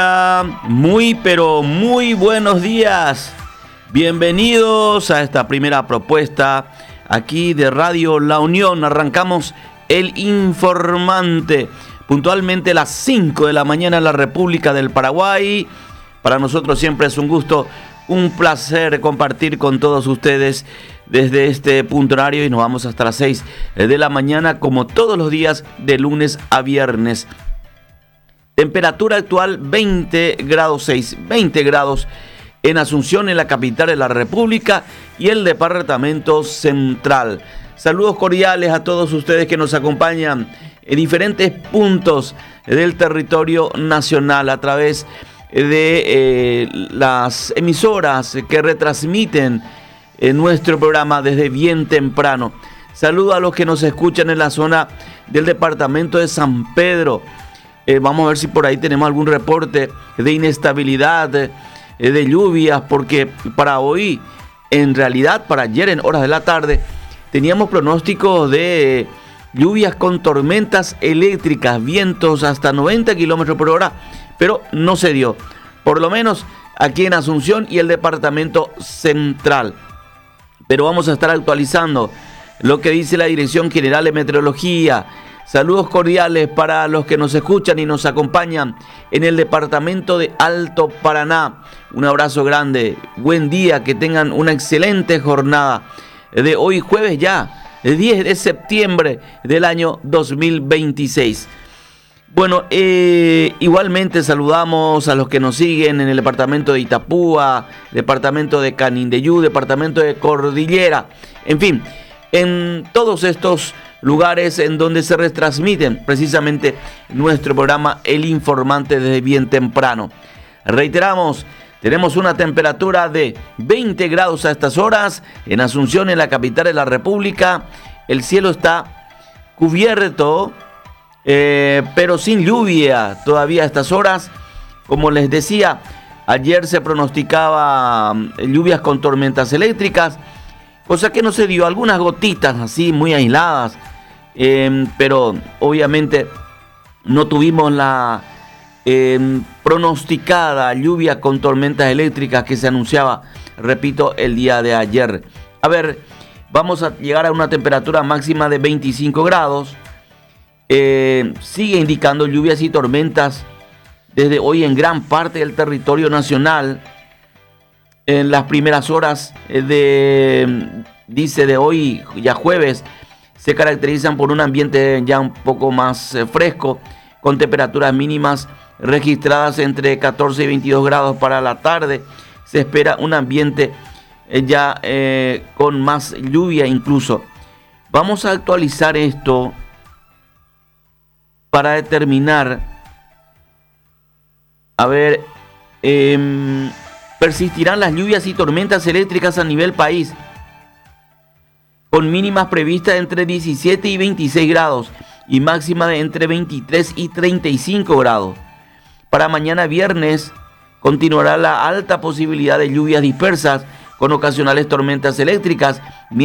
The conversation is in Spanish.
Muy pero muy buenos días. Bienvenidos a esta primera propuesta aquí de Radio La Unión. Arrancamos El Informante puntualmente a las 5 de la mañana en la República del Paraguay. Para nosotros siempre es un gusto, un placer compartir con todos ustedes desde este punto horario y nos vamos hasta las 6 de la mañana como todos los días de lunes a viernes. Temperatura actual 20 grados 6, 20 grados en Asunción, en la capital de la República y el departamento central. Saludos cordiales a todos ustedes que nos acompañan en diferentes puntos del territorio nacional a través de las emisoras que retransmiten nuestro programa desde bien temprano. Saludos a los que nos escuchan en la zona del departamento de San Pedro. Vamos a ver si por ahí tenemos algún reporte de inestabilidad, de lluvias, porque para hoy, en realidad para ayer en horas de la tarde, teníamos pronósticos de lluvias con tormentas eléctricas, vientos hasta 90 kilómetros por hora, pero no se dio, por lo menos aquí en Asunción y el departamento central. Pero vamos a estar actualizando lo que dice la Dirección General de Meteorología. Saludos cordiales para los que nos escuchan y nos acompañan en el departamento de Alto Paraná. Un abrazo grande, buen día, que tengan una excelente jornada de hoy jueves ya, el 10 de septiembre del año 2026. Bueno, igualmente saludamos a los que nos siguen en el departamento de Itapúa, departamento de Canindeyú, departamento de Cordillera, en fin, en todos estos lugares en donde se retransmiten precisamente nuestro programa El Informante desde bien temprano. Reiteramos, tenemos una temperatura de 20 grados a estas horas en Asunción, en la capital de la República. El cielo está cubierto, pero sin lluvia todavía a estas horas. Como les decía, ayer se pronosticaba lluvias con tormentas eléctricas, cosa que no se dio, algunas gotitas así muy aisladas, pero obviamente no tuvimos la pronosticada lluvia con tormentas eléctricas que se anunciaba, repito, el día de ayer. A ver, vamos a llegar a una temperatura máxima de 25 grados. Sigue indicando lluvias y tormentas desde hoy en gran parte del territorio nacional. En las primeras horas de hoy, ya jueves, se caracterizan por un ambiente ya un poco más fresco, con temperaturas mínimas registradas entre 14 y 22 grados para la tarde. Se espera un ambiente ya con más lluvia incluso. Vamos a actualizar esto para determinar, a ver, persistirán las lluvias y tormentas eléctricas a nivel país, con mínimas previstas entre 17 y 26 grados y máxima de entre 23 y 35 grados. Para mañana viernes continuará la alta posibilidad de lluvias dispersas con ocasionales tormentas eléctricas,